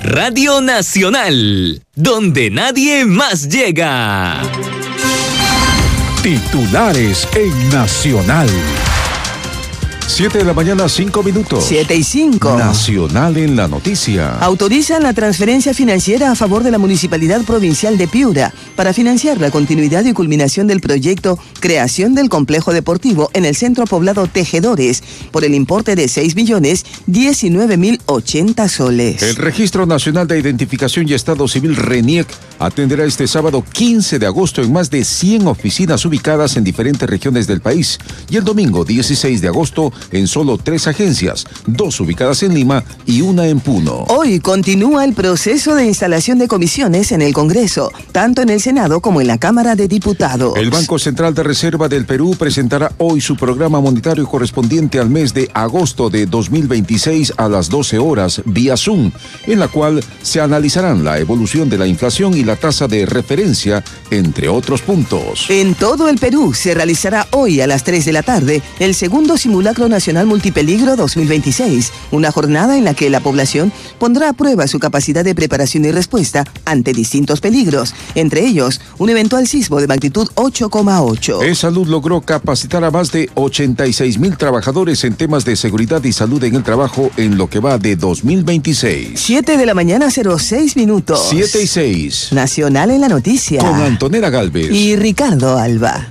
Radio Nacional, donde nadie más llega. Titulares en Nacional. 7 de la mañana, 5 minutos. 7:05. Nacional en la noticia. Autorizan la transferencia financiera a favor de la Municipalidad Provincial de Piura para financiar la continuidad y culminación del proyecto Creación del Complejo Deportivo en el Centro Poblado Tejedores por el importe de 6.019.080 soles. El Registro Nacional de Identificación y Estado Civil RENIEC atenderá este sábado 15 de agosto en más de 100 oficinas ubicadas en diferentes regiones del país y el domingo 16 de agosto en solo 3 agencias, 2 ubicadas en Lima y 1 en Puno. Hoy continúa el proceso de instalación de comisiones en el Congreso, tanto en el Senado como en la Cámara de Diputados. El Banco Central de Reserva del Perú presentará hoy su programa monetario correspondiente al mes de agosto de 2026 a las 12 horas vía Zoom, en la cual se analizarán la evolución de la inflación y la tasa de referencia, entre otros puntos. En todo el Perú se realizará hoy a las 3 de la tarde el segundo simulacro nacional multipeligro 2026, una jornada en la que la población pondrá a prueba su capacidad de preparación y respuesta ante distintos peligros, entre ellos un eventual sismo de magnitud 8,8. Salud logró capacitar a más de 86,000 trabajadores en temas de seguridad y salud en el trabajo en lo que va de 2026. 7 de la mañana, 06 minutos. 7:06. Nacional en la noticia. Con Antonella Galvez y Ricardo Alba.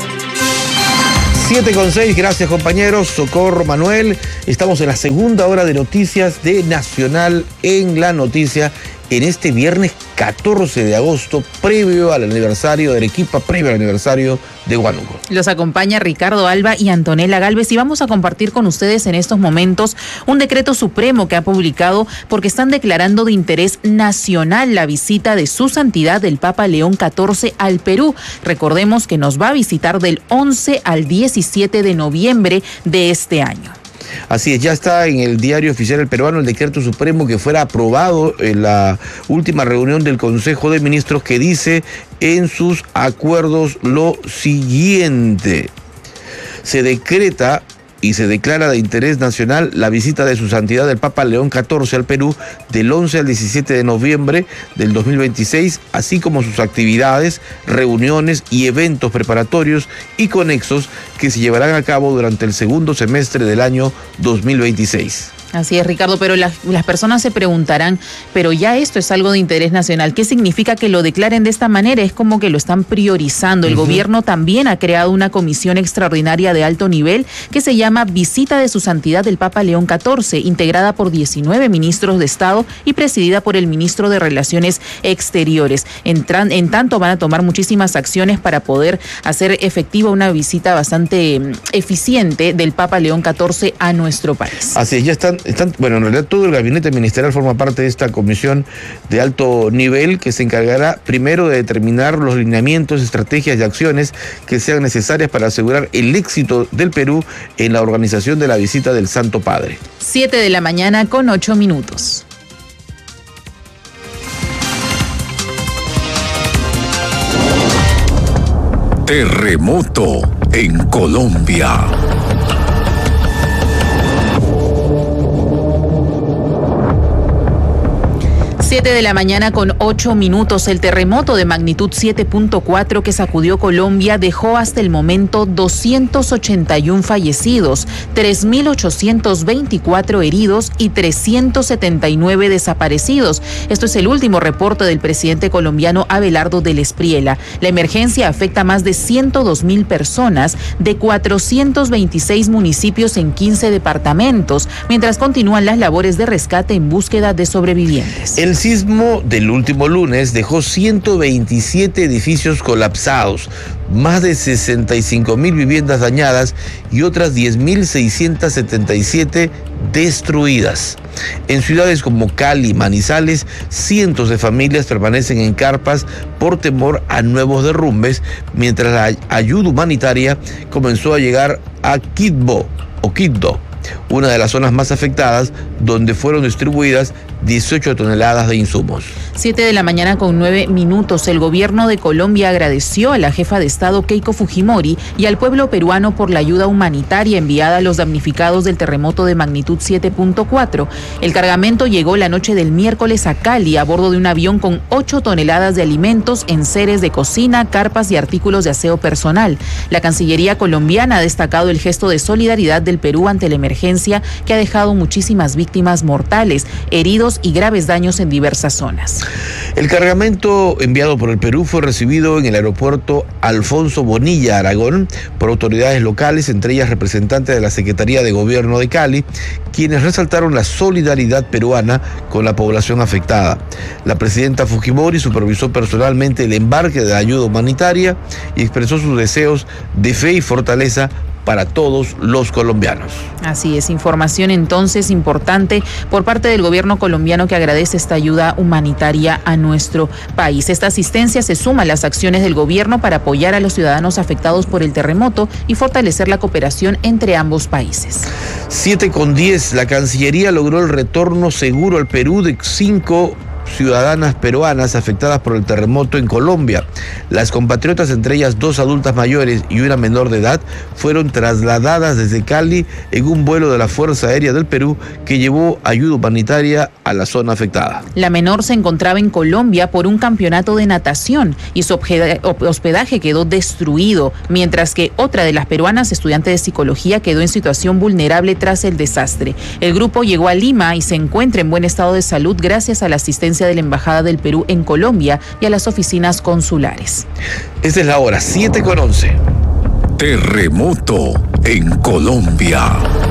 7:06, gracias compañeros, Socorro Manuel. Estamos en la segunda hora de noticias de Nacional en la noticia en este viernes 14 de agosto, previo al aniversario de Arequipa, previo al aniversario de Huánuco. Los acompaña Ricardo Alba y Antonella Galvez y vamos a compartir con ustedes en estos momentos un decreto supremo que ha publicado porque están declarando de interés nacional la visita de su santidad el Papa León XIV al Perú. Recordemos que nos va a visitar del 11 al 17 de noviembre de este año. Así es, ya está en el diario oficial El Peruano el decreto supremo que fuera aprobado en la última reunión del Consejo de Ministros, que dice en sus acuerdos lo siguiente: se decreta y se declara de interés nacional la visita de su santidad el Papa León XIV al Perú del 11 al 17 de noviembre del 2026, así como sus actividades, reuniones y eventos preparatorios y conexos que se llevarán a cabo durante el segundo semestre del año 2026. Así es, Ricardo, pero las personas se preguntarán, pero ya esto es algo de interés nacional. ¿Qué significa que lo declaren de esta manera? Es como que lo están priorizando. El gobierno también ha creado una comisión extraordinaria de alto nivel que se llama Visita de su Santidad el Papa León XIV, integrada por 19 ministros de Estado y presidida por el ministro de Relaciones Exteriores. En tanto, van a tomar muchísimas acciones para poder hacer efectiva una visita bastante eficiente del Papa León XIV a nuestro país. Así es, ya están, bueno, en realidad todo el gabinete ministerial forma parte de esta comisión de alto nivel que se encargará primero de determinar los lineamientos, estrategias y acciones que sean necesarias para asegurar el éxito del Perú en la organización de la visita del Santo Padre. 7 de la mañana con 8 minutos. Terremoto en Colombia. 7 de la mañana con 8 minutos. El terremoto de magnitud 7.4 que sacudió Colombia dejó hasta el momento 281 fallecidos, 3.824 heridos y 379 desaparecidos. Esto es el último reporte del presidente colombiano Abelardo del Espriella. La emergencia afecta a más de 102.000 personas de 426 municipios en 15 departamentos, mientras continúan las labores de rescate en búsqueda de sobrevivientes. El sismo del último lunes dejó 127 edificios colapsados, más de 65.000 viviendas dañadas y otras 10.677 destruidas. En ciudades como Cali y Manizales, cientos de familias permanecen en carpas por temor a nuevos derrumbes, mientras la ayuda humanitaria comenzó a llegar a Quibdó. una de las zonas más afectadas, donde fueron distribuidas 18 toneladas de insumos. 7:09 a.m. El gobierno de Colombia agradeció a la jefa de Estado Keiko Fujimori y al pueblo peruano por la ayuda humanitaria enviada a los damnificados del terremoto de magnitud 7.4. El cargamento llegó la noche del miércoles a Cali a bordo de un avión con 8 toneladas de alimentos, enseres de cocina, carpas y artículos de aseo personal. La Cancillería colombiana ha destacado el gesto de solidaridad del Perú ante la emergencia que ha dejado muchísimas víctimas mortales, heridos y graves daños en diversas zonas. El cargamento enviado por el Perú fue recibido en el aeropuerto Alfonso Bonilla, Aragón, por autoridades locales, entre ellas representantes de la Secretaría de Gobierno de Cali, quienes resaltaron la solidaridad peruana con la población afectada. La presidenta Fujimori supervisó personalmente el embarque de la ayuda humanitaria y expresó sus deseos de fe y fortaleza para todos los colombianos. Así es, información entonces importante por parte del gobierno colombiano que agradece esta ayuda humanitaria a nuestro país. Esta asistencia se suma a las acciones del gobierno para apoyar a los ciudadanos afectados por el terremoto y fortalecer la cooperación entre ambos países. 7:10, la Cancillería logró el retorno seguro al Perú de 5 ciudadanas peruanas afectadas por el terremoto en Colombia. Las compatriotas, entre ellas 2 adultas mayores y una menor de edad, fueron trasladadas desde Cali en un vuelo de la Fuerza Aérea del Perú que llevó ayuda humanitaria a la zona afectada. La menor se encontraba en Colombia por un campeonato de natación y su hospedaje quedó destruido, mientras que otra de las peruanas, estudiante de psicología, quedó en situación vulnerable tras el desastre. El grupo llegó a Lima y se encuentra en buen estado de salud gracias a la asistencia de la Embajada del Perú en Colombia y a las oficinas consulares. Esta es la hora, 7:11. Terremoto en Colombia.